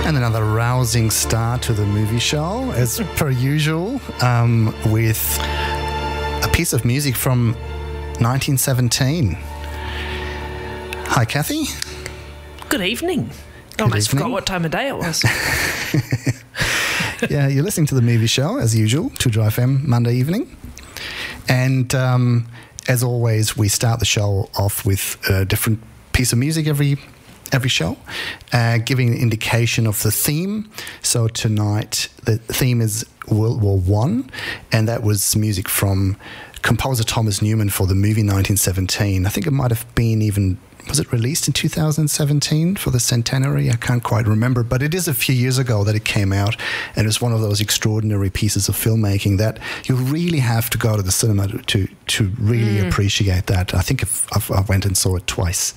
And another rousing start to the movie show, as per usual, with a piece of music from 1917. Hi, Kathy. Good evening. I almost forgot what time of day it was. Yeah, you're listening to the movie show, as usual, 2FM, Monday evening. And as always, we start the show off with a different piece of music every show, giving an indication of the theme. So tonight, the theme is World War I, and that was music from composer Thomas Newman for the movie 1917. I think it might have been even... Was it released in 2017 for the centenary? I can't quite remember, but it is a few years ago that it came out, and it's one of those extraordinary pieces of filmmaking that you really have to go to the cinema to really appreciate that. I think I went and saw it twice.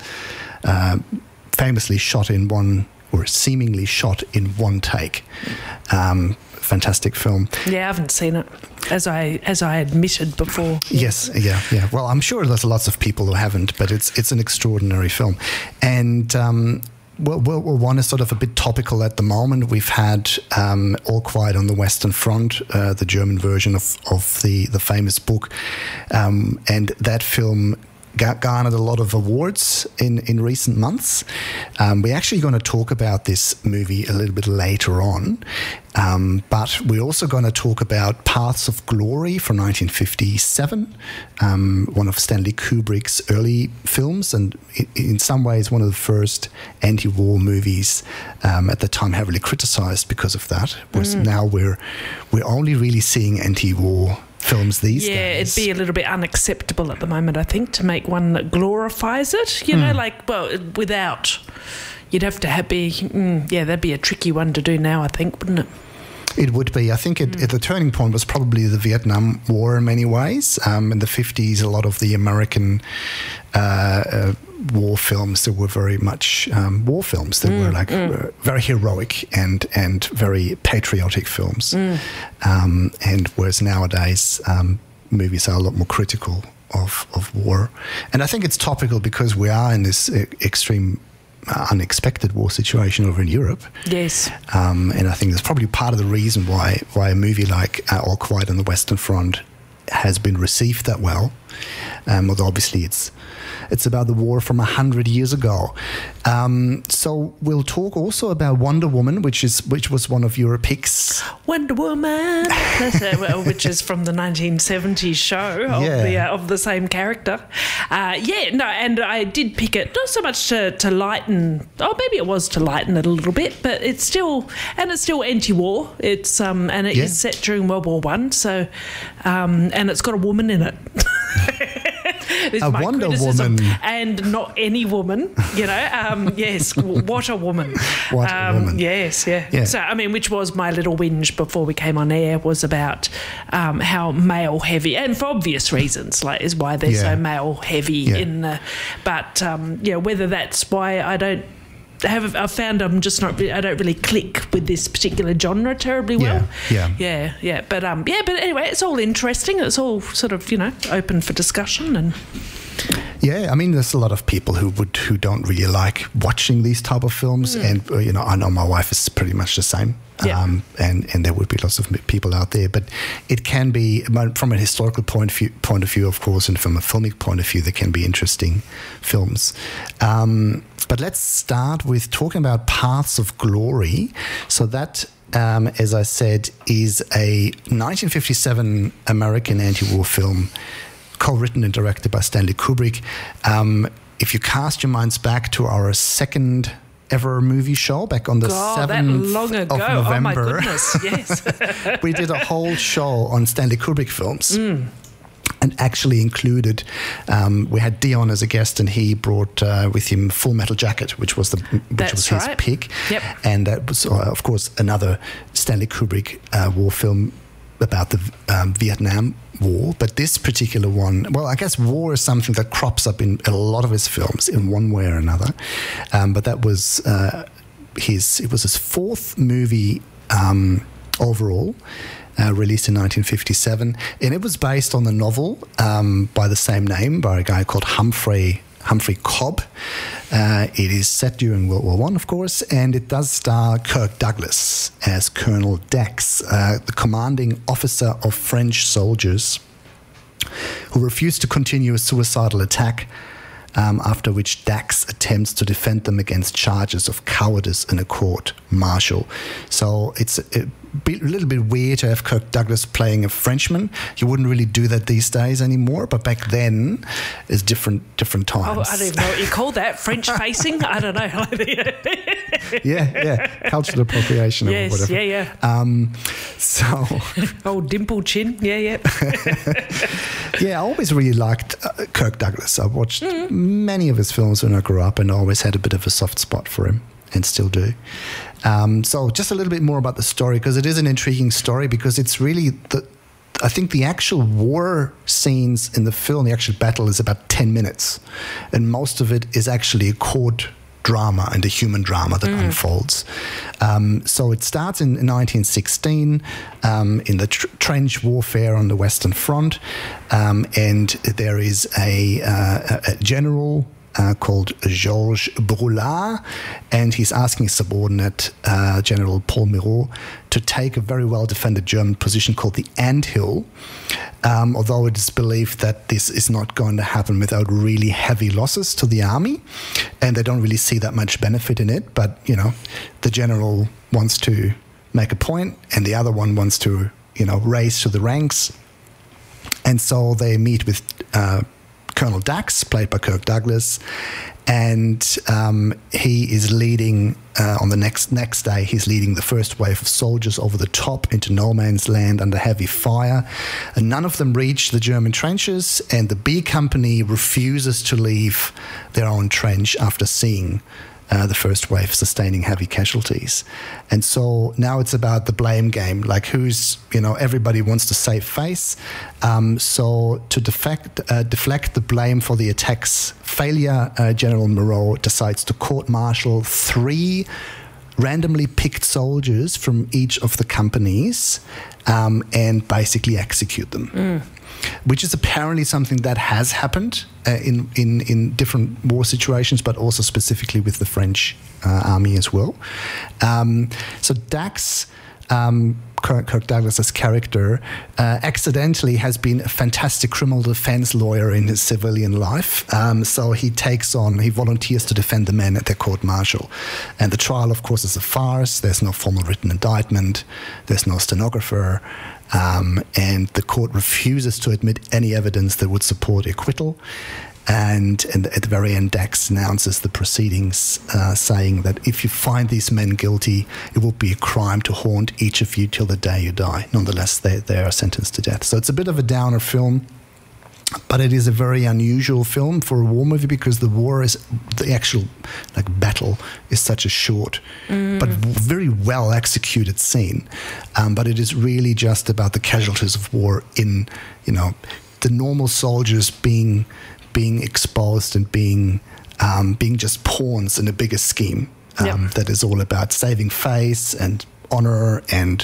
Famously shot in one, or seemingly shot in one take. Fantastic film. Yeah, I haven't seen it, as I admitted before. Yes, yeah. Well, I'm sure there's lots of people who haven't, but it's an extraordinary film. And World War I is sort of a bit topical at the moment. We've had All Quiet on the Western Front, the German version of the famous book, and that film garnered a lot of awards in recent months. We're actually going to talk about this movie a little bit later on, but we're also going to talk about Paths of Glory from 1957, one of Stanley Kubrick's early films, and in some ways one of the first anti-war movies at the time heavily criticized because of that. Whereas now we're only really seeing anti-war films these days. Yeah, it'd be a little bit unacceptable at the moment, I think, to make one that glorifies it, you know, without... You'd have to that'd be a tricky one to do now, I think, wouldn't it? It would be. I think the turning point was probably the Vietnam War in many ways. In the 50s, a lot of the American war films that were very much war films that were very heroic and very patriotic films. And whereas nowadays movies are a lot more critical of war. And I think it's topical because we are in this extreme unexpected war situation over in Europe. Yes. And I think that's probably part of the reason why a movie like All Quiet on the Western Front has been received that well. Although obviously it's about the war from 100 years ago. So we'll talk also about Wonder Woman, which was one of your picks. Wonder Woman, which is from the 1970s show of the same character. And I did pick it not so much to lighten. Oh, maybe it was to lighten it a little bit, but it's still anti-war. It's is set during World War I. So, and it's got a woman in it. A Wonder Woman. And not any woman, you know. Yes, what a woman. What a woman. Yes, yeah. So, I mean, which was my little whinge before we came on air, was about how male heavy, and for obvious reasons, is why they're so male heavy in the... But, whether that's why I've found I don't really click with this particular genre terribly well. Yeah. But anyway, it's all interesting. It's all sort of, open for discussion and... Yeah, I mean, there's a lot of people who don't really like watching these type of films, and I know my wife is pretty much the same. And there would be lots of people out there, but it can be, from a historical point of view, of course, and from a filmic point of view, there can be interesting films. But let's start with talking about Paths of Glory. So that, as I said, is a 1957 American anti-war film, co-written and directed by Stanley Kubrick. If you cast your minds back to our second ever movie show back on the 7th of November. Oh my goodness, yes. We did a whole show on Stanley Kubrick films. And actually included, we had Dion as a guest, and he brought with him Full Metal Jacket, which was his pick. Yep. And that was, of course, another Stanley Kubrick war film about the Vietnam War. But this particular one, well, I guess war is something that crops up in a lot of his films in one way or another. But that was his fourth movie overall. Released in 1957, and it was based on the novel by the same name by a guy called Humphrey Humphrey Cobb. It is set during World War I, of course, and it does star Kirk Douglas as Colonel Dax, the commanding officer of French soldiers who refused to continue a suicidal attack, after which Dax attempts to defend them against charges of cowardice in a court-martial. So it's a little bit weird to have Kirk Douglas playing a Frenchman. You wouldn't really do that these days anymore, but back then it's different times. Oh, I don't even know what you call that. French-facing? I don't know. yeah. Cultural appropriation or whatever. Yeah. So... Oh, dimple chin. Yeah. Yeah, I always really liked Kirk Douglas. I watched many of his films when I grew up and always had a bit of a soft spot for him, and still do. So just a little bit more about the story, because it is an intriguing story, because it's really I think the actual war scenes in the film, the actual battle, is about 10 minutes. And most of it is actually a court drama and a human drama that unfolds. So it starts in 1916 in the trench warfare on the Western Front. And there is a general called Georges Brulard, and he's asking his subordinate, General Paul Miraut, to take a very well-defended German position called the Anthill, although it is believed that this is not going to happen without really heavy losses to the army, and they don't really see that much benefit in it, but, the general wants to make a point, and the other one wants to, raise to the ranks, and so they meet with Colonel Dax, played by Kirk Douglas, and he is leading, on the next day, he's leading the first wave of soldiers over the top into no man's land under heavy fire. And none of them reach the German trenches, and the B Company refuses to leave their own trench after seeing the first wave sustaining heavy casualties. And so now it's about the blame game, like who's, everybody wants to save face. So to deflect the blame for the attack's failure, General Moreau decides to court-martial 3 randomly picked soldiers from each of the companies and basically execute them. Which is apparently something that has happened in different war situations, but also specifically with the French army as well. So Dax, Kirk Douglas's character, accidentally has been a fantastic criminal defense lawyer in his civilian life. So he volunteers to defend the men at their court-martial. And the trial, of course, is a farce. There's no formal written indictment. There's no stenographer. And the court refuses to admit any evidence that would support acquittal. And at the very end, Dax announces the proceedings, saying that if you find these men guilty, it will be a crime to haunt each of you till the day you die. Nonetheless, they are sentenced to death. So it's a bit of a downer film, but it is a very unusual film for a war movie, because the actual battle is such a short but very well executed scene. But it is really just about the casualties of war in, the normal soldiers being exposed and being just pawns in a bigger scheme that is all about saving face and honor and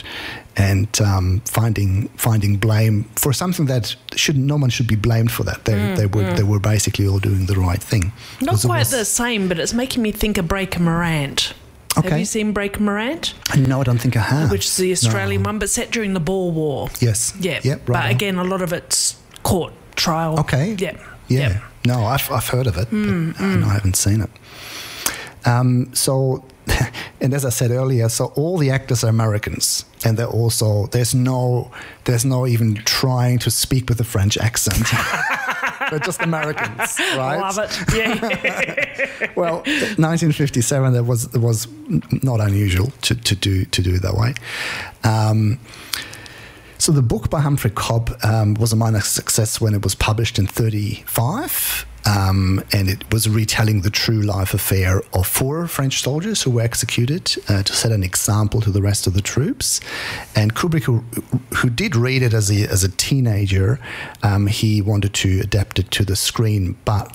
finding blame for something that no one should be blamed for that. They were basically all doing the right thing. Not quite the same, but it's making me think of Breaker Morant. Okay. Have you seen Breaker Morant? No, I don't think I have. Which is the Australian one, but set during the Boer War. Yes. Yeah. Yep, right. But again, a lot of it's court trial. Okay. Yeah. Yeah. No, I've heard of it, but no, I haven't seen it. So, and as I said earlier, so all the actors are Americans, and they're also there's no even trying to speak with a French accent. They're just Americans, right? Love it. Yeah. Well, 1957, that was not unusual to do it that way. So the book by Humphrey Cobb was a minor success when it was published in 1935, and it was retelling the true life affair of 4 French soldiers who were executed to set an example to the rest of the troops. And Kubrick, who did read it as a teenager, he wanted to adapt it to the screen, but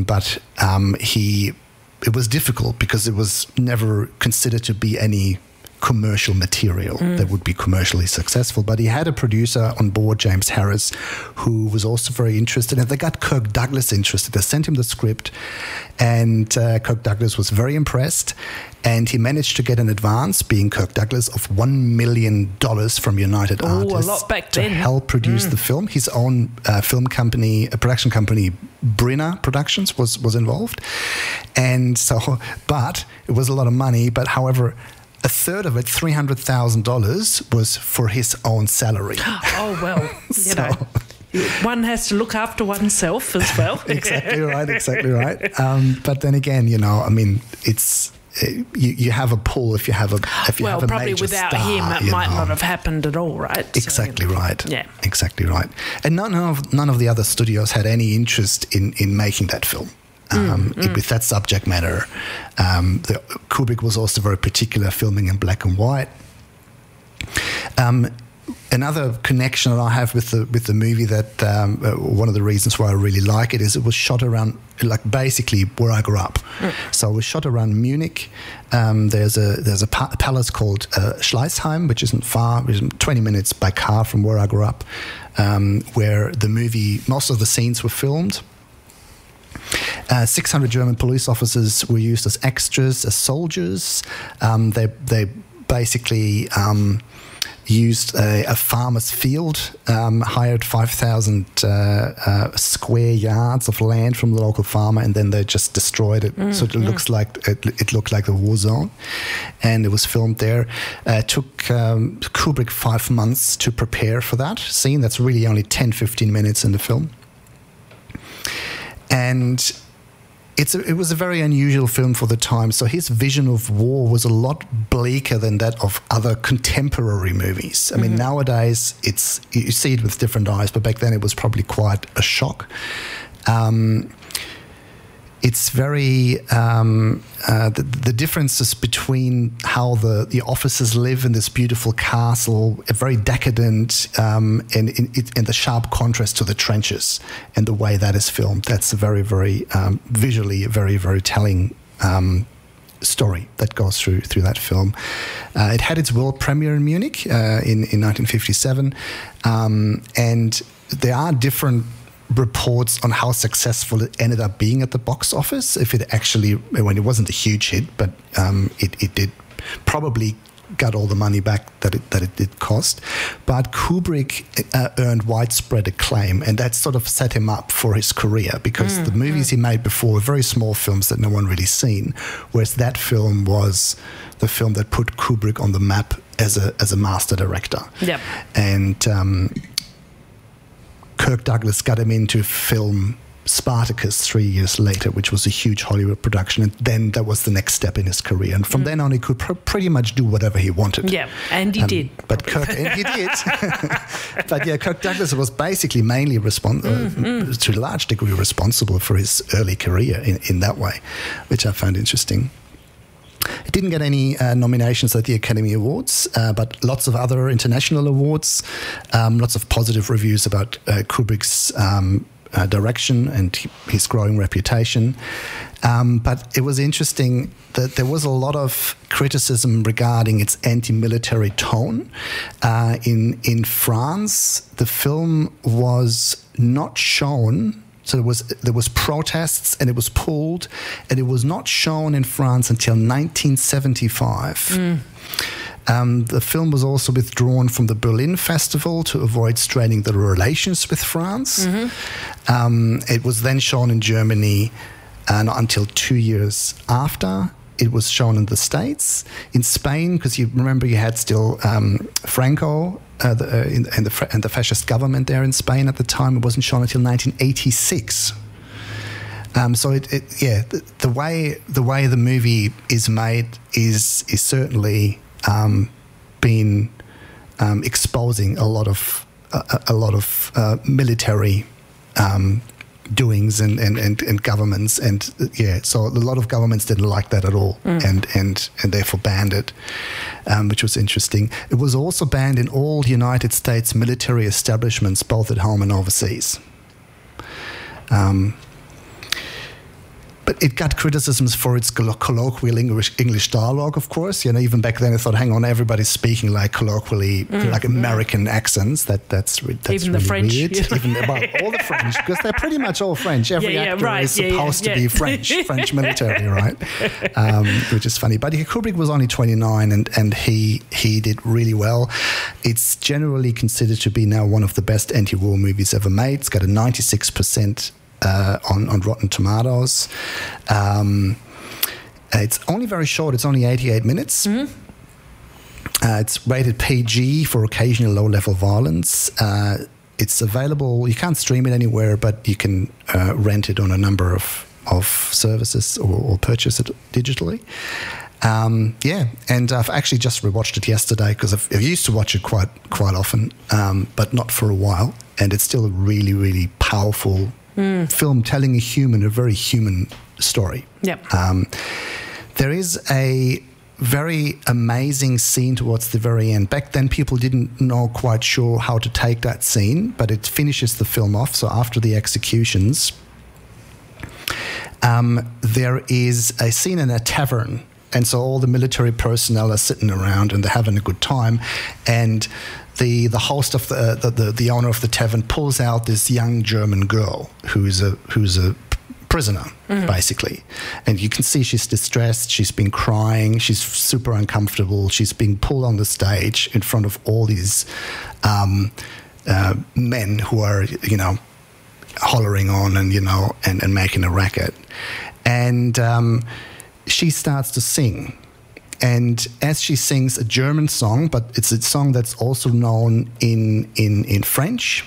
it was difficult because it was never considered to be any commercial material that would be commercially successful. But he had a producer on board, James Harris, who was also very interested. And they got Kirk Douglas interested. They sent him the script, and Kirk Douglas was very impressed. And he managed to get an advance, being Kirk Douglas, of $1 million from United Artists a lot back to then. help produce the film. His own film company, a production company, Brinner Productions, was involved. And so, but it was a lot of money. But however, a third of it, $300,000, was for his own salary. Oh, well, you know. One has to look after oneself as well. Exactly right. But then again, you know, I mean, it's... You have a pull if you have a probably major without star, him it might not have happened at all, right? Exactly right. Yeah, exactly right. And none of the other studios had any interest in making that film. With that subject matter, Kubrick was also very particular, filming in black and white. Another connection that I have with the movie, that one of the reasons why I really like it, is it was shot around, like, basically where I grew up. So it was shot around Munich. There's a palace called Schleißheim, which isn't far, which is 20 minutes by car from where I grew up, where the movie, most of the scenes were filmed. 600 German police officers were used as extras, as soldiers. They basically used a farmer's field, hired 5,000 square yards of land from the local farmer, and then they just destroyed it. So it looks like it looked like a war zone, and it was filmed there. Took Kubrick 5 months to prepare for that scene. That's really only 10-15 minutes in the film, and it was a very unusual film for the time. So his vision of war was a lot bleaker than that of other contemporary movies. I mean, nowadays you see it with different eyes, but back then it was probably quite a shock. It's very the differences between how the officers live in this beautiful castle, very decadent, and the sharp contrast to the trenches and the way that is filmed. That's a very, very visually a very, very telling story that goes through that film. It had its world premiere in Munich in 1957, and there are different reports on how successful it ended up being at the box office. If it actually, when it wasn't a huge hit, but it did probably got all the money back that it did cost. But Kubrick earned widespread acclaim, and that sort of set him up for his career, because the movies he made before were very small films that no one really seen, whereas that film was the film that put Kubrick on the map as a master director. Yep. And Kirk Douglas got him in to film Spartacus 3 years later, which was a huge Hollywood production, and then that was the next step in his career. And from then on, he could pretty much do whatever he wanted. Yeah, and he did. But Kirk Douglas was basically mainly to a large degree responsible for his early career in that way, which I found interesting. It didn't get any nominations at the Academy Awards, but lots of other international awards, lots of positive reviews about Kubrick's direction and his growing reputation. But it was interesting that there was a lot of criticism regarding its anti-military tone. In France, the film was not shown. So there was protests, and it was pulled, and it was not shown in France until 1975. The film was also withdrawn from the Berlin Festival to avoid straining the relations with France. It was then shown in Germany not until 2 years after. It was shown in the States, in Spain, because you remember you had still Franco and the fascist government there in Spain at the time. It wasn't shown until 1986. So the way the movie is made is certainly been exposing a lot of military doings and governments, and so a lot of governments didn't like that at all, and therefore banned it, which was interesting. It was also banned in all United States military establishments, both at home and overseas. but it got criticisms for its colloquial English dialogue, of course. Even back then I thought, hang on, everybody's speaking like colloquially, like American accents. That's even the really French. weird. Even all the French, because they're pretty much all French. Every actor is supposed to be French military, right? Which is funny. But Kubrick was only 29, and he did really well. It's generally considered to be now one of the best anti-war movies ever made. It's got a 96% on Rotten Tomatoes. It's only very short. It's only 88 minutes. It's rated PG for occasional low-level violence. It's available. You can't stream it anywhere, but you can rent it on a number of services or purchase it digitally. And I've actually just rewatched it yesterday because I used to watch it quite often, but not for a while. And it's still a really, really powerful film telling a very human story. Yep. There is a very amazing scene towards the very end. Back then, people didn't know quite sure how to take that scene, but it finishes the film off. So after the executions, there is a scene in a tavern. And so all the military personnel are sitting around and they're having a good time. And the host of the owner of the tavern pulls out this young German girl who's a prisoner, basically. And you can see she's distressed. She's been crying. She's super uncomfortable. She's being pulled on the stage in front of all these men who are, hollering on and making a racket. And she starts to sing. And as she sings a German song, but it's a song that's also known in French,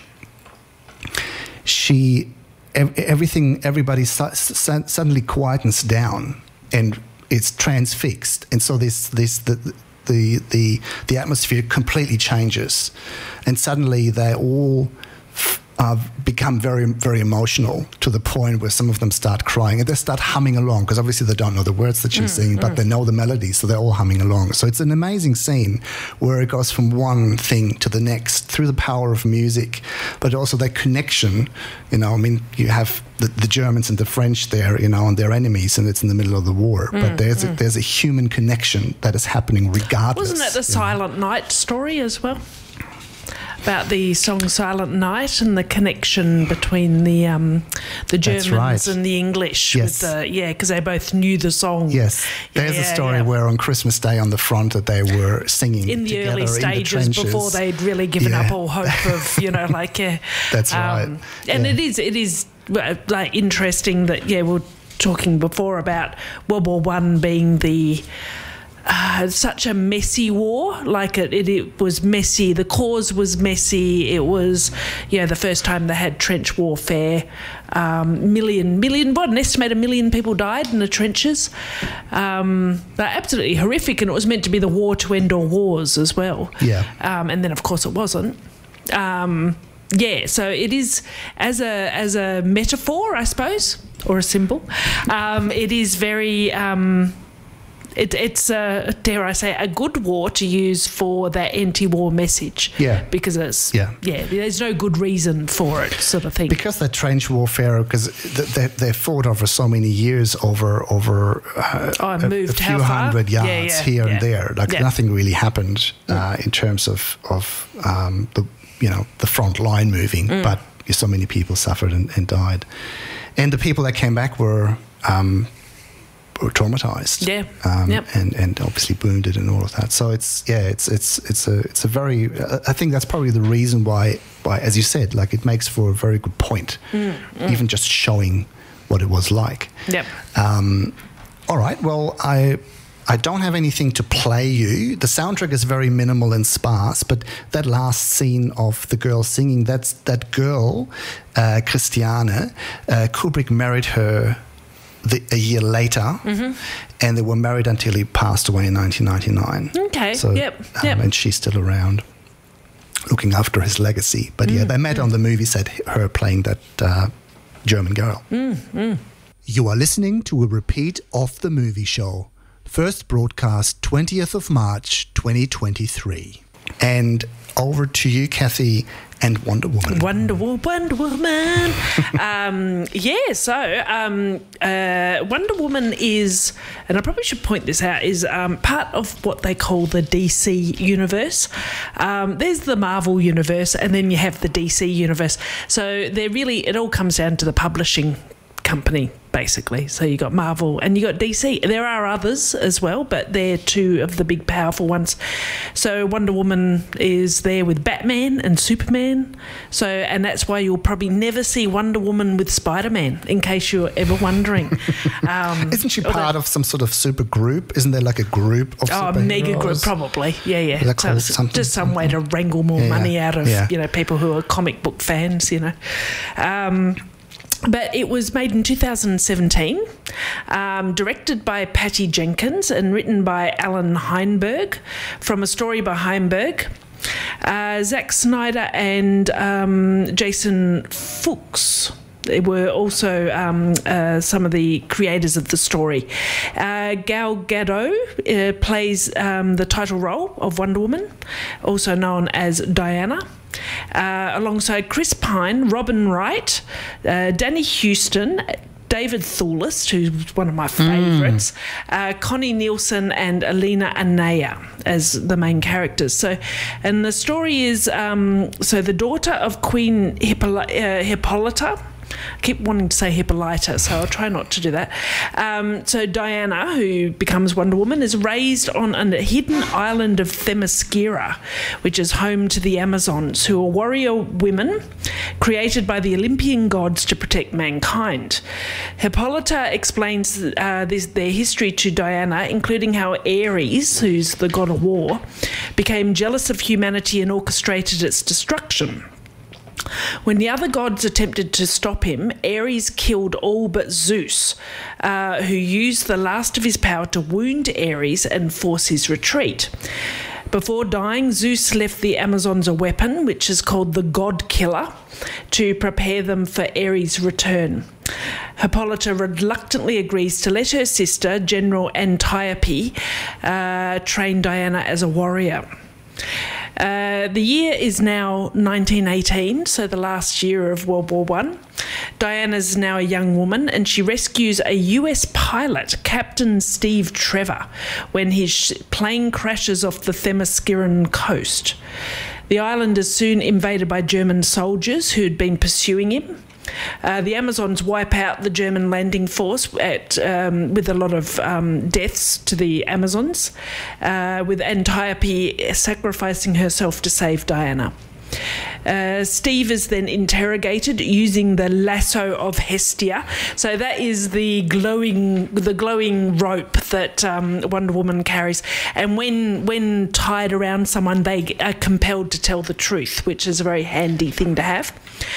everybody suddenly quietens down and it's transfixed. And so the atmosphere completely changes. And suddenly they all become very, very emotional to the point where some of them start crying and they start humming along because obviously they don't know the words that she's singing, but they know the melody, so they're all humming along. So it's an amazing scene where it goes from one thing to the next through the power of music, but also that connection. You have the Germans and the French there, and they're enemies, and it's in the middle of the war. But there's a human connection that is happening regardless. Wasn't that the Silent Night story as well? About the song Silent Night and the connection between the Germans and the English. Yes. Because they both knew the song. Yes. There's a story where on Christmas Day on the front that they were singing in the together early stages in the before they'd really given up all hope of, That's right. And it is interesting that, we were talking before about World War I being the... such a messy war. It was messy. The cause was messy. It was, the first time they had trench warfare. An estimated 1 million people died in the trenches. They're absolutely horrific, and it was meant to be the war to end all wars as well. Yeah. And then, of course, it wasn't. So it is as a metaphor, I suppose, or a symbol. It is very. It's dare I say, a good war to use for that anti-war message. Yeah. Because there's no good reason for it, sort of thing. Because the trench warfare, because they fought over so many years over a few hundred yards here and there. Nothing really happened in terms of the front line moving, but so many people suffered and died. And the people that came back were traumatized, and obviously wounded and all of that. So it's a very. I think that's probably the reason why, as you said, it makes for a very good point, even just showing what it was like. Yep. All right. Well, I don't have anything to play you. The soundtrack is very minimal and sparse, but that last scene of the girl singing, that's that girl, Christiane. Kubrick married her a year later, and they were married until he passed away in 1999. Okay, so, and she's still around looking after his legacy. But they met on the movie set, her playing that German girl. You are listening to a repeat of the movie show, first broadcast 20th of March 2023. And over to you, Kathy, and Wonder Woman. Wonder Woman. Wonder Woman is, and I probably should point this out, is part of what they call the DC universe. There's the Marvel universe, and then you have the DC universe. So it all comes down to the publishing company, basically. So you got Marvel and you got DC. There are others as well, but they're two of the big powerful ones. So Wonder Woman is there with Batman and Superman. So, and that's why you'll probably never see Wonder Woman with Spider-Man, in case you're ever wondering. Isn't she part of some sort of super group? Isn't there like a group of superheroes? Mega group, probably. Yeah. So just some way to wrangle more money out of people who are comic book fans, But it was made in 2017, directed by Patty Jenkins and written by Alan Heinberg, from a story by Heinberg. Zack Snyder and Jason Fuchs. They were also some of the creators of the story. Gal Gadot plays the title role of Wonder Woman, also known as Diana. Alongside Chris Pine, Robin Wright, Danny Houston, David Thewlis, who's one of my favourites, Connie Nielsen and Alina Anaya as the main characters. So, and the story is the daughter of Queen Hippolyta. I keep wanting to say Hippolyta, so I'll try not to do that. So Diana, who becomes Wonder Woman, is raised on a hidden island of Themyscira, which is home to the Amazons, who are warrior women created by the Olympian gods to protect mankind. Hippolyta explains their history to Diana, including how Ares, who's the god of war, became jealous of humanity and orchestrated its destruction. When the other gods attempted to stop him, Ares killed all but Zeus, who used the last of his power to wound Ares and force his retreat. Before dying, Zeus left the Amazons a weapon, which is called the God Killer, to prepare them for Ares' return. Hippolyta reluctantly agrees to let her sister, General Antiope, train Diana as a warrior. The year is now 1918, so the last year of World War I. Diana's now a young woman, and she rescues a US pilot, Captain Steve Trevor, when his plane crashes off the Themysciran coast. The island is soon invaded by German soldiers who had been pursuing him. The Amazons wipe out the German landing force with a lot of deaths to the Amazons, with Antiope sacrificing herself to save Diana. Steve is then interrogated using the lasso of Hestia. So that is the glowing rope that Wonder Woman carries. And when tied around someone, they are compelled to tell the truth, which is a very handy thing to have.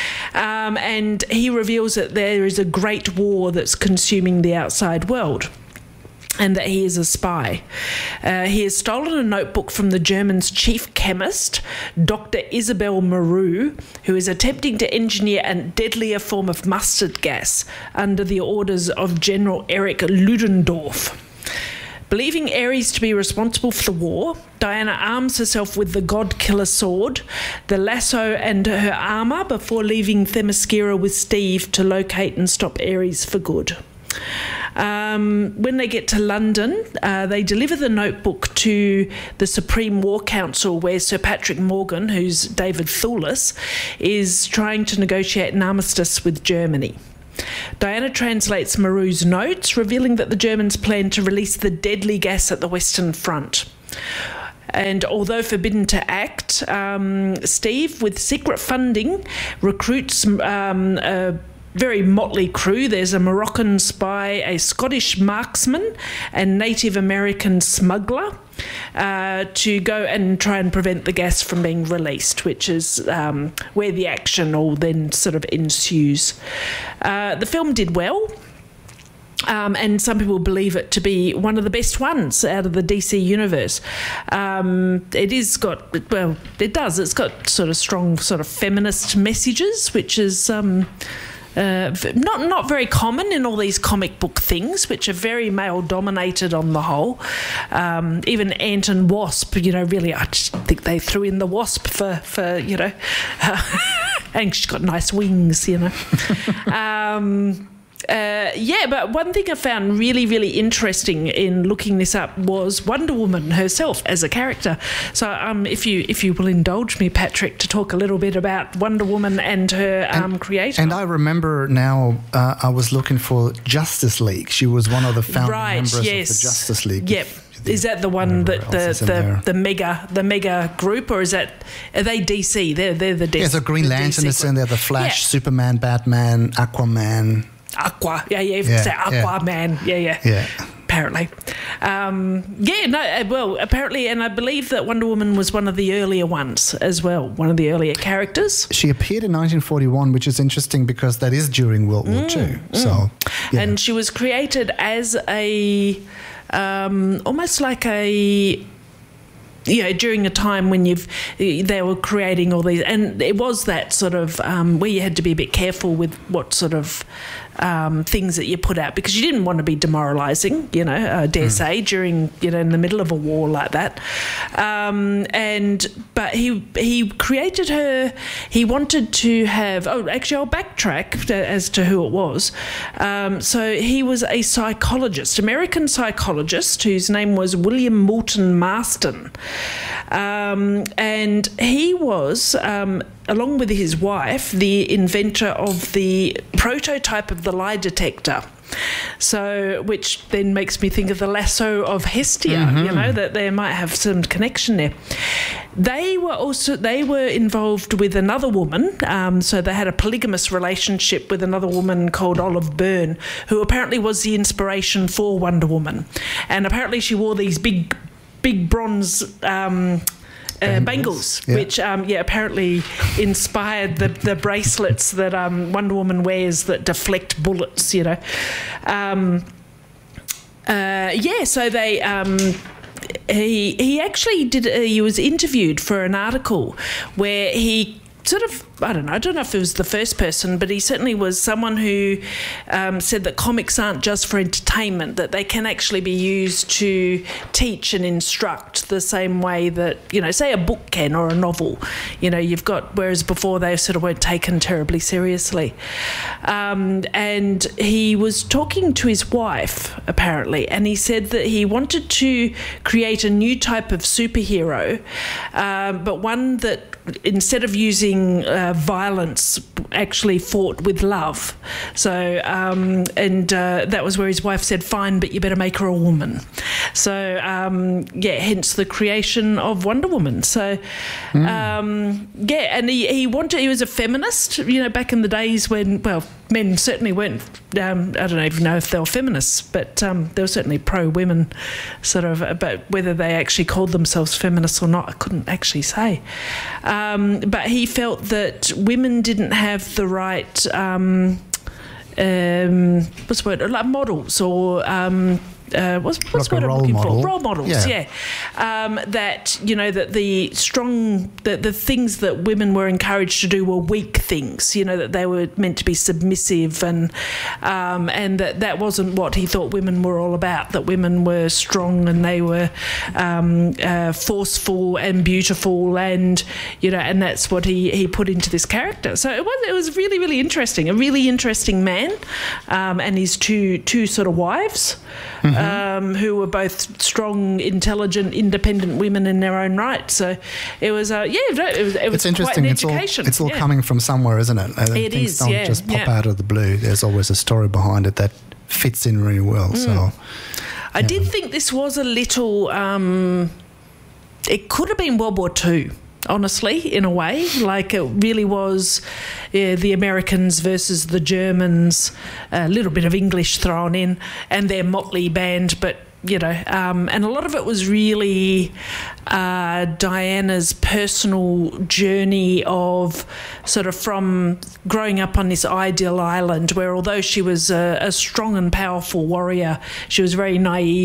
And he reveals that there is a great war that's consuming the outside world, and that he is a spy. He has stolen a notebook from the Germans' chief chemist, Dr. Isabel Moreau, who is attempting to engineer a deadlier form of mustard gas under the orders of General Erich Ludendorff. Believing Ares to be responsible for the war, Diana arms herself with the God Killer sword, the lasso and her armour before leaving Themyscira with Steve to locate and stop Ares for good. When they get to London, they deliver the notebook to the Supreme War Council, where Sir Patrick Morgan, who's David Thewlis, is trying to negotiate an armistice with Germany. Diana translates Moreau's notes, revealing that the Germans plan to release the deadly gas at the Western Front. And although forbidden to act, Steve, with secret funding, recruits a very motley crew. There's a Moroccan spy, a Scottish marksman, and Native American smuggler to go and try and prevent the gas from being released, which is where the action all then sort of ensues. The film did well. And some people believe it to be one of the best ones out of the DC universe. It's got sort of strong sort of feminist messages, which is not very common in all these comic book things, which are very male dominated on the whole. Even Ant and Wasp, really, I just think they threw in the Wasp for and she's got nice wings, but one thing I found really, really interesting in looking this up was Wonder Woman herself as a character. So if you will indulge me, Patrick, to talk a little bit about Wonder Woman and her creator. And I remember now I was looking for Justice League. She was one of the founding members of the Justice League. Yep. Is that the one that the mega group, or are they DC? They're the DC. Yeah, so Green Lantern is in there, the Flash, Superman, Batman, Aquaman. Say Aquaman. Yeah. Apparently. Apparently, and I believe that Wonder Woman was one of the earlier ones as well, one of the earlier characters. She appeared in 1941, which is interesting because that is during World War II. So, and she was created as a almost like a during a time when they were creating all these, and it was that sort of where you had to be a bit careful with what sort of things that you put out, because you didn't want to be demoralising, dare say, during in the middle of a war like that. But he created her. He wanted to have. Oh, actually, I'll backtrack as to who it was. So he was a psychologist, American psychologist, whose name was William Moulton Marston. And he was, along with his wife, the inventor of the prototype of the lie detector. So, which then makes me think of the lasso of Hestia, that there might have some connection there. They were involved with another woman, so they had a polygamous relationship with another woman called Olive Byrne, who apparently was the inspiration for Wonder Woman. And apparently she wore these big bronze bangles, which apparently inspired the bracelets that Wonder Woman wears that deflect bullets. So they he actually did. He was interviewed for an article where he sort of, I don't know if it was the first person, but he certainly was someone who said that comics aren't just for entertainment, that they can actually be used to teach and instruct the same way that, say a book can, or a novel. You've got, whereas before they sort of weren't taken terribly seriously. And he was talking to his wife, apparently, and he said that he wanted to create a new type of superhero, but one that, instead of using violence, actually fought with love. So, that was where his wife said, "Fine, but you better make her a woman." So, hence the creation of Wonder Woman. So, and he was a feminist, back in the days when, men certainly weren't, I don't even know if they were feminists, but they were certainly pro-women, sort of, but whether they actually called themselves feminists or not, I couldn't actually say. But he felt that women didn't have the right, what's the word, like models, or what's like what I'm looking model. for? Role models, that that the things that women were encouraged to do were weak things. That they were meant to be submissive, and that wasn't what he thought women were all about. That women were strong and they were forceful and beautiful, and and that's what he put into this character. So it was really, really interesting. A really interesting man, and his two sort of wives. Who were both strong, intelligent, independent women in their own right. So it was, it's interesting. Quite an education. It's all coming from somewhere, isn't it? Things don't just pop out of the blue. There's always a story behind it that fits in really well. So I did think this was a little. It could have been World War II. Honestly, in a way, like it really was the Americans versus the Germans, a little bit of English thrown in, and their motley band, but and a lot of it was really Diana's personal journey of sort of from growing up on this ideal island where, although she was a strong and powerful warrior, she was very naive